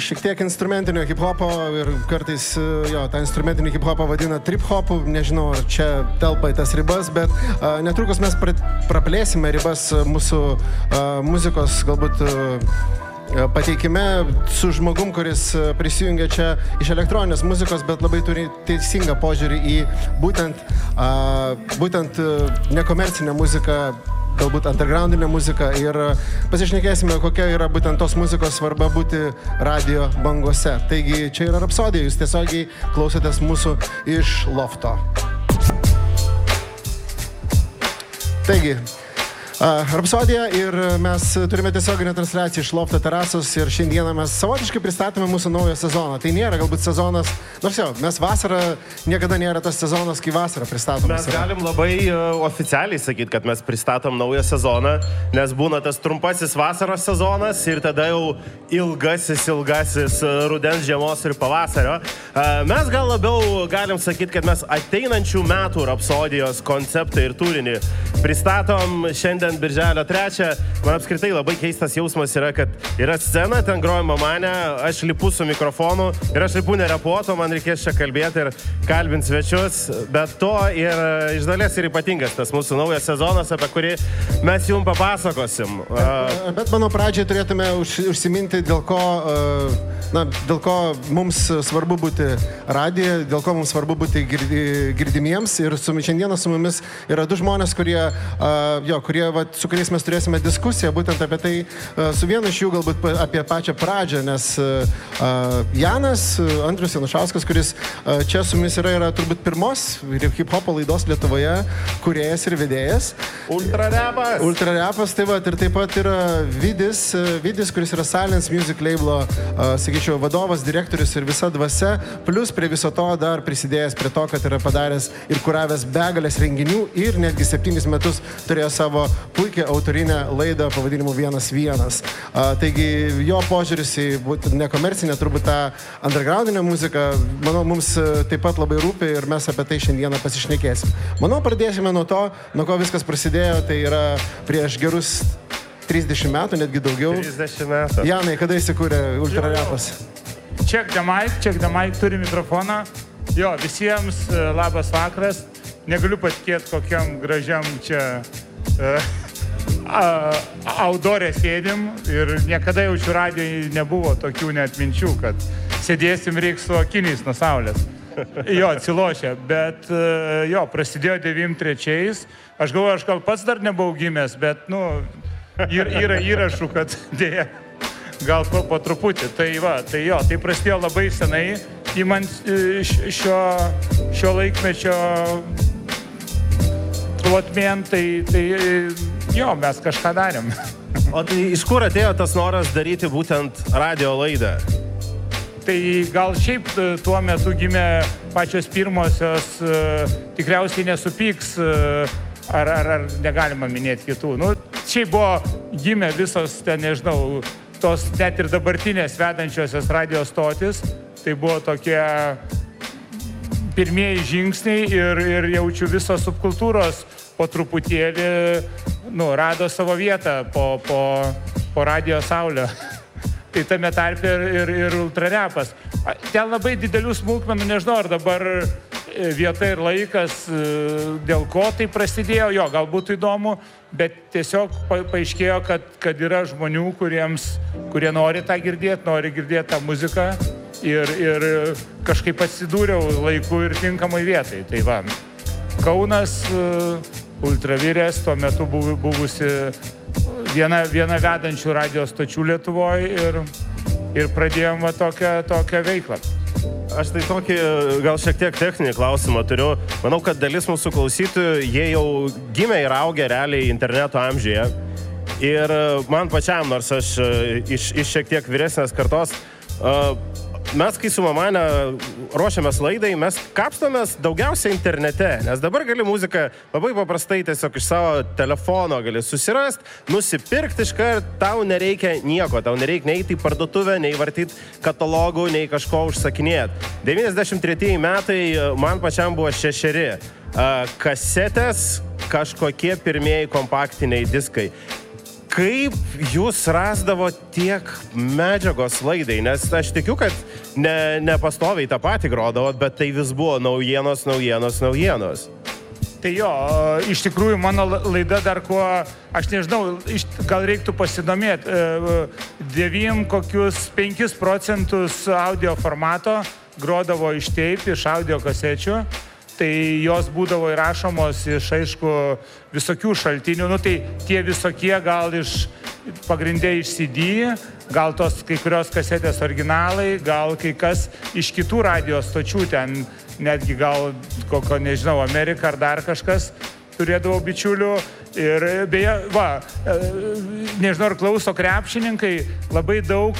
šiek tiek instrumentinio hip-hopo ir kartais tą instrumentinį hip-hopą vadina trip-hopu, nežinau, ar čia telpa į tas ribas, bet netrukus mes praplėsime ribas mūsų muzikos galbūt pateikime su žmogum, kuris prisijungia čia iš elektroninės muzikos, bet labai turi teisingą požiūrį į būtent nekomercinę muziką, galbūt undergroundinę muziką ir pasišnekėsime, kokia yra būtent tos muzikos svarba būti radio bangose. Taigi čia yra Rapsodija, jūs tiesiogiai klausotės mūsų iš lofto. Taigi, Rapsodija ir mes turime tiesioginę transliaciją iš lofto terasos ir šiandieną mes savotiškai pristatome mūsų naują sezoną. Tai nėra galbūt sezonas, nors jau, mes vasarą, niekada nėra tas sezonas, kai vasarą pristatom. Mes galim labai oficialiai sakyti, kad mes pristatom naują sezoną, nes būna tas trumpasis vasaros sezonas ir tada jau ilgasis rudens, žiemos ir pavasario. Mes gal labiau galim sakyti, kad mes ateinančių metų Rapsodijos konceptą ir turinį pristatom šiandien birželio 3. Man apskritai labai keistas jausmas yra, kad yra scena, ten grojama mane, aš lipu su mikrofonu ir aš lipu nerepuoto, man reikės čia kalbėti ir kalbinti svečius, bet to ir iš dalies ir ypatingas tas mūsų naujas sezonas, apie kurį mes jums papasakosim. Bet mano pradžiai turėtume užsiminti, dėl ko mums svarbu būti radijoje, dėl ko mums svarbu būti girdimiems ir šiandieną su mumis yra du žmonės, su kuriais mes turėsime diskusiją, būtent apie tai, su vienu iš jų galbūt apie pačią pradžią, nes Janas, Andrius Janušauskas, kuris čia su mumis yra turbūt pirmos hip-hopo laidos Lietuvoje kūrėjas ir vedėjas. Ultrarepas, tai va, ir taip pat yra Vidis, kuris yra Silence Music labelo, sakyčiau, vadovas, direktorius ir visa dvasia, plus prie viso to dar prisidėjęs prie to, kad yra padaręs ir kuravęs begalės renginių ir netgi 7 metus turėjo savo puikiai autorinę laidą pavadinimu 1-1. Taigi jo požiūris į nekomercinę, turbūt tą undergroundinę muziką, manau, mums taip pat labai rūpi ir mes apie tai šiandieną pasišnekėsim. Manau, pradėsime nuo to, nuo ko viskas prasidėjo, tai yra prieš gerus 30 metų, netgi daugiau. 30 metų. Janai, kada įsikūrė Ultrarepas? Check the mic, turi mikrofoną. Jo, visiems labas vakaras. Negaliu patikėti, kokiam gražiam čia audorė sėdim ir niekada jaučiu radijai nebuvo tokių net minčių, kad sėdėsim reiks su akiniais nuo saulės. Jo, atsilošė, bet prasidėjo 93. Aš galvoju, aš gal pats dar nebuvau gimęs, bet, yra įrašų, kad dėja, gal po truputį. Tai prasidėjo labai senai, įmant šio laikmečio plotmėn, mes kažką darėm. O tai iš kur atėjo tas noras daryti būtent radio laidą? Tai gal šiaip tuo metu gimė pačios pirmosios, tikriausiai nesupyks, ar negalima minėti kitų. Šiaip buvo gimė visos, nežinau, tos net ir dabartinės vedančiosios radio stotis. Tai buvo tokie pirmieji žingsniai ir jaučiu visos subkultūros po truputėlį rado savo vietą po radio saulę. Tai tame tarpe ir ultrarepas. Ten labai didelių smulkmenų, nežinau, ar dabar vieta ir laikas, dėl ko tai prasidėjo, galbūt įdomu, bet tiesiog paaiškėjo, kad yra žmonių, kurie nori tą girdėti, nori girdėti tą muziką ir kažkaip atsidūriau laiku ir tinkamai vietai. Tai va, Kaunas, Ultravirės, tuo metu buvusi viena vedančių radio stočių Lietuvoje ir pradėjom tokią veiklą. Aš tai tokį gal šiek tiek techninį klausimą turiu. Manau, kad dalis mūsų klausytojų, jie jau gimė ir augę realiai interneto amžiuje. Ir man pačiam, nors aš iš šiek tiek vyresnės kartos, mes, kai su mamane ruošiamės laidai, mes kapstomės daugiausiai internete, nes dabar gali muziką labai paprastai tiesiog iš savo telefono gali susirasti, nusipirkti iškart, tau nereikia nieko, tau nereikia nei eiti į parduotuvę, nei vartyti katalogų, nei kažko užsakinėti. 93 metai man pačiam buvo 6. Kasetės, kažkokie pirmieji kompaktiniai diskai. kaip jūs rasdavo tiek medžiagos laidai? Nes aš tikiu, kad ne pastoviai tą patį grodavot, bet tai vis buvo naujienos. Tai jo, iš tikrųjų mano laida dar kuo, aš nežinau, gal reiktų pasidomėti, 5% audio formato grodavo iš teip, iš audio kasečių. Tai jos būdavo įrašomos iš, aišku, visokių šaltinių. Nu, tai tie visokie gal pagrindė iš CD, gal tos kai kurios kasetės originalai, gal kai kas iš kitų radijos stočių, ten netgi gal kokio, nežinau, Amerika ar dar kažkas turėdavo bičiulių. Ir beje, nežinau, ar klauso krepšininkai, labai daug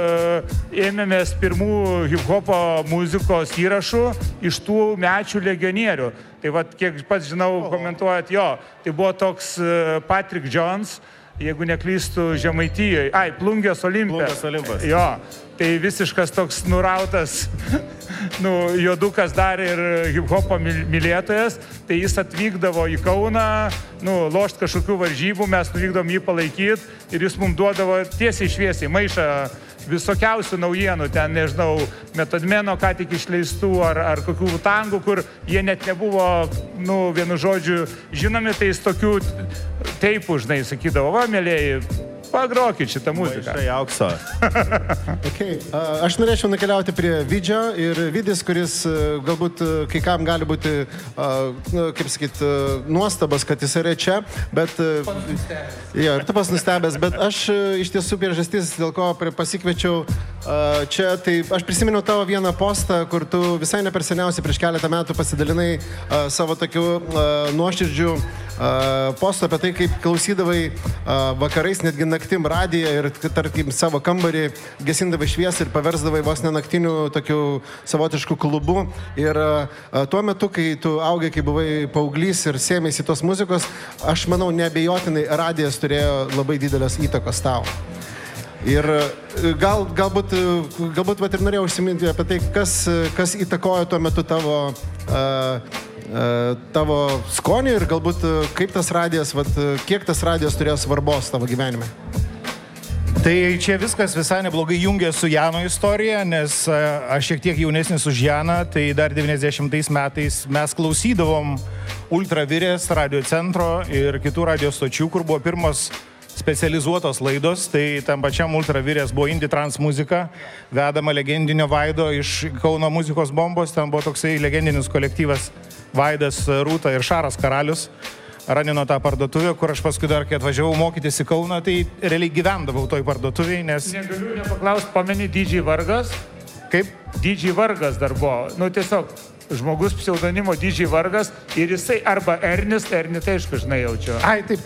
ėmėmės pirmų hip-hopo muzikos įrašų iš tų mečių legionierių. Tai kiek pats žinau, komentuojat, tai buvo toks Patrick Jones, jeigu neklystų Žemaitijoje. Plungės Olimpas. Jo, tai visiškas toks nurautas, juodukas dar ir hip-hopo mylėtojas, tai jis atvykdavo į Kauną, lošt kažkokių varžybų, mes nuvykdom jį palaikyti ir jis mums duodavo tiesiai šviesiai maišą visokiausių naujienų, ten, nežinau, Metodmeno ką tik išleistų ar kokių tangų, kur jie net nebuvo, vienu žodžiu, žinomi, tai jis tokių teipų, žinai, sakydavo, mielieji, pagrokit šitą muziką. Maišai aukso. Okay. Aš norėčiau nukeliauti prie Vidžio ir Vidis, kuris galbūt kai kam gali būti, kaip sakyt, nuostabas, kad jis yra čia, bet... Ir tu pas nustebęs, bet aš iš tiesų priežastis, dėl ko pasikviečiau čia, tai aš prisiminiau tavo vieną postą, kur tu visai ne per seniausiai prieš keletą metų pasidalinai savo tokių nuoširdžių postų apie tai, kaip klausydavai vakarais, netgi naktim radiją ir, tarkim, savo kambarį gesindavai šviesą ir paversdavai vos ne naktinių tokių savotiškų klubų. Ir tuo metu, kai tu augai, kai buvai paauglys ir sėmėsi tos muzikos, aš manau, neabejotinai radijas turėjo labai didelės įtakos tau. Ir galbūt ir norėjau užsiminti apie tai, kas įtakojo tuo metu tavo skonį ir galbūt kaip tas radijas, kiek tas radijas turėjo svarbos tavo gyvenime. Tai čia viskas visai neblogai jungia su Jano istorija, nes aš šiek tiek jaunesnis už Janą, tai dar 90 metais mes klausydavom Ultravirės radio centro ir kitų radio stočių, kur buvo pirmos specializuotos laidos, tai tam pačiam Ultravirės buvo indie trans muzika, vedama legendinio Vaido iš Kauno muzikos bombos, ten buvo toksai legendinis kolektyvas Vaidas, Rūta ir Šaras Karalius, ranino tą parduotuvę, kur aš paskui dar, kai atvažiavau mokytis į Kauną, tai realiai gyvendavau toj parduotuvėj, nes... Negaliu nepaklausti, pameni DJ Vargas? Kaip? DJ Vargas dar buvo, tiesiog žmogus pseudonimo DJ Vargas ir jisai arba Ernis, tai aišku, žinai, jaučiu. Taip.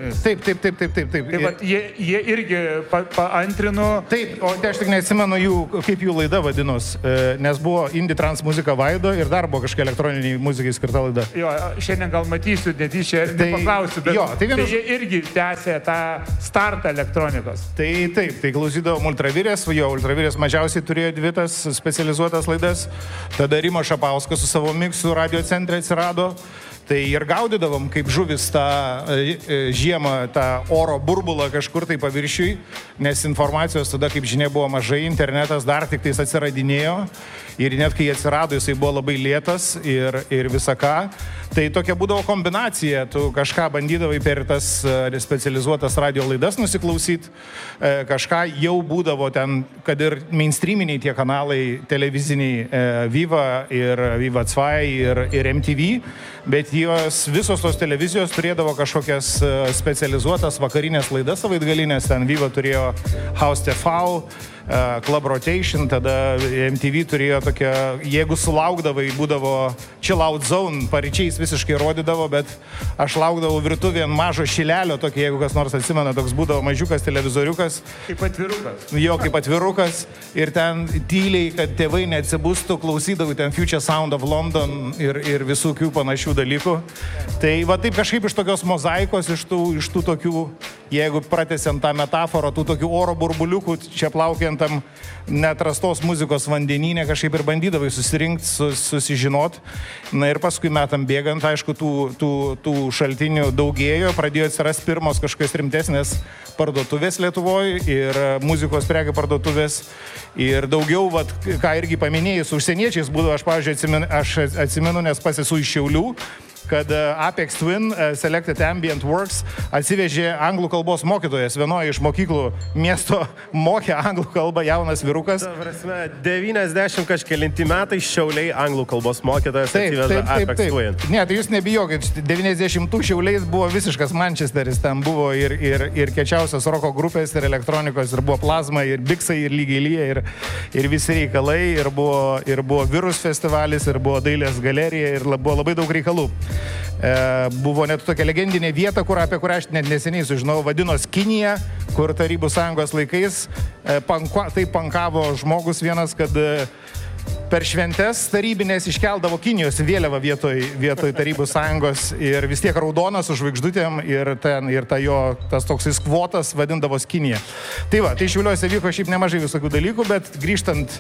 Tai jie irgi paantrino. Taip, o tai aš tik neatsimenu kaip jų laida vadinus, nes buvo indie trans muzika Vaido ir dar buvo kažkokia elektroniniai muzikai skirta laida. Jo, šiandien gal matysiu, netyčia ir nepaklausiu, bet tai jie irgi tęsė tą startą elektronikos. Tai klausydavom Ultravirės, Ultravirės mažiausiai turėjo 2 tas specializuotas laidas, tada Rimo Šapauskas su savo miksu radio centre atsirado, tai ir gaudydavom kaip žuvis tą žiemą, tą oro burbulą kažkur tai paviršiui, nes informacijos tada, kaip žinia, buvo mažai, internetas dar tik tais atsiradinėjo ir net kai atsirado, jisai buvo labai lėtas ir visa ką. Tai tokia būdavo kombinacija, tu kažką bandydavai per tas specializuotas radio laidas nusiklausyti, kažką jau būdavo ten, kad ir mainstreaminiai tie kanalai televiziniai Viva ir Viva 2 ir MTV, bet visos tos televizijos turėdavo kažkokias specializuotas vakarinės laidas savaitgalinės, ten Viva turėjo House TV, Club Rotation, tada MTV turėjo tokia, jeigu sulaukdavai, būdavo Chill Out Zone, paryčiais visiškai rodydavo, bet aš laukdavau virtuvėje ant mažo šilelio, tokį, jeigu kas nors atsimena, toks būdavo mažiukas televizoriukas. Kaip atvirukas. Jo, kaip atvirukas. Ir ten tyliai, kad tėvai neatsibustų, klausydavai ten Future Sound of London ir visokių panašių dalykų. Tai va taip kažkaip iš tokios mozaikos, iš tų tokių jeigu pratęsiant tą metaforą, tų tokių oro burbuliukų, čia plaukiantam neatrastos muzikos vandenyne kažkaip ir bandydavai susirinkti, susižinot. Na ir paskui metam bėgant, aišku, tų šaltinių daugėjo, pradėjo atsirasti pirmos kažkokios rimtesnės parduotuvės Lietuvoje ir muzikos prekių parduotuvės. Ir daugiau, vat, ką irgi paminėjus, užsieniečiais būdavo, aš, pavyzdžiui, atsimenu, nes pats esu iš Šiaulių, kad Apex Twin Selected Ambient Works atsivežė anglų kalbos mokytojas. Vienoje iš mokyklų miesto mokė anglų kalbą jaunas vyrukas. Ta prasme, 90 kažkelinti metai Šiauliai anglų kalbos mokytojas atsivežė Apex Twin. Ne, tai jūs nebijokit, 90 Šiauliais buvo visiškas Manchesteris, ten buvo ir kečiausios roko grupės, ir elektronikos, ir buvo plazma, ir biksai, ir lygiai lyja, ir visi reikalai, ir buvo Virus festivalis, ir buvo dailės galerija, ir buvo labai daug reikalų. Buvo net tokia legendinė vieta, apie kurią aš net neseniai sužinau, vadinos Kinija, kur Tarybų Sąjungos laikais taip pankavo žmogus vienas, kad per šventes tarybinės iškeldavo Kinijos vėliavą vietoj Tarybų Sąjungos ir vis tiek raudonas su žvaigždutėm ir tas toks kvotas vadindavos Kinija. Tai va, tai Šiauliuose vyko šiaip nemažai visokių dalykų, bet grįžtant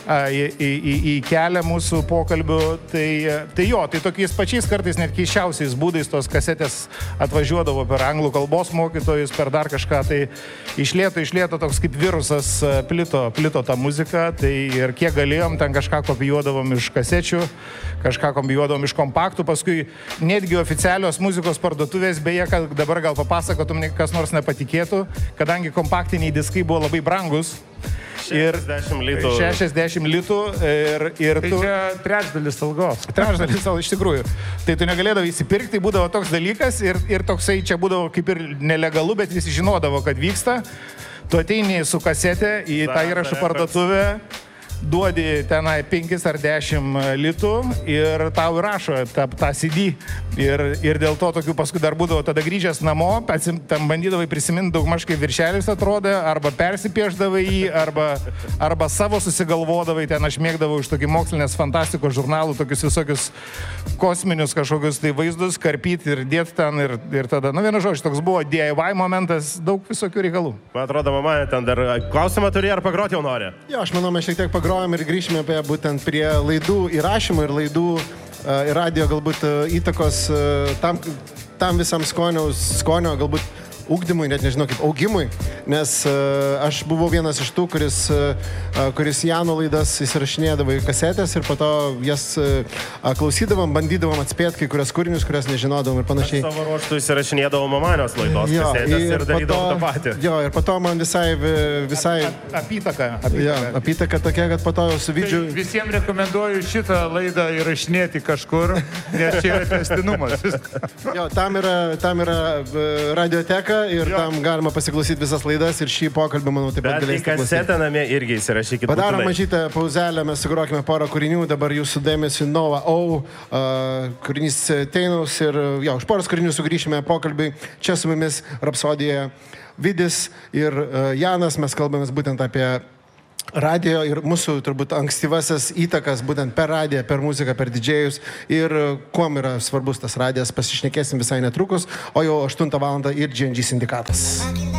į kelią mūsų pokalbių, tai tokiais pačiais kartais net keiščiausiais būdais tos kasetės atvažiuodavo per anglų kalbos mokytojus, per dar kažką, tai iš lėto toks kaip virusas plito tą muziką, tai ir kiek galėjom, ten kažką kopijuodavom iš kasečių, kažką kopijuodavom iš kompaktų, paskui netgi oficialios muzikos parduotuvės, beje, kad dabar gal papasakotum, kas nors nepatikėtų, kadangi kompaktiniai diskai buvo labai brangus. 60 litų. 60 litų ir Tai čia trečdalis algos. Trečdalis algos, iš tikrųjų. Tai tu negalėdavai įsipirkti, tai būdavo toks dalykas ir toksai čia būdavo kaip ir nelegalu, bet visi žinodavo, kad vyksta. Tu ateini su kasete į tą įrašų parduotuvę, duodi tenai 5 ar 10 litų ir tau įrašo tą CD. Ir dėl to tokių paskui dar būdavo tada grįžęs namo, tam bandydavai prisiminti daugmaž kaip viršelis atrodė, arba persipieždavai jį, arba savo susigalvodavai, ten aš mėgdavau iš tokį mokslinės fantastikos žurnalų, tokius visokius kosminius kažkokius tai vaizdus, karpyti ir dėti ten ir tada, vienu žodžiu, toks buvo DIY momentas, daug visokių reikalų. Man atrodo, mama ten dar klausimą turi, ar pagroti jau nori? Jo, aš manau, mes šiek tiek pagrojam ir grįžime būtent prie laidų įrašymo ir laidų ir radio galbūt įtakos tam visam skonio galbūt ugdymui, net nežinau kaip augimui, nes aš buvau vienas iš tų, kuris Jano laidas įsirašinėdavo į kasetės ir po to jas klausydavom, bandydavom atspėti kai kurias kūrinius, kurias nežinodavom ir panašiai. Aš savo ruoštų įsirašinėdavau mamanios laidos kasetės ir darydavau tą patį. Jo, ir po to man visai apytaka tokia, kad po to jau su Vidžiu... Tai visiems rekomenduoju šitą laidą įrašinėti kažkur, nes čia yra tęstinumas. Jo, tam yra radioteka ir tam galima pasiklausyti visas laidas ir šį pokalbį, manau, taip pat galėsite klausyti. Bet į kasetę namie irgi įsirašykit. Padarom mažytę pauzelę, mes sugrokime porą kūrinių, dabar jūsų dėmesį Nova O, kūrinys Teinaus ir už poros kūrinių sugrįšime pokalbį. Čia su mumis Rapsodijoje Vidis ir Janas, mes kalbamės būtent apie radio ir mūsų turbūt ankstyvasis įtakas būtent per radiją, per muziką, per didžėjus ir kuom yra svarbus tas radijas, pasišnekėsim visai netrukus, o jau 8 valandą ir GNG sindikatas.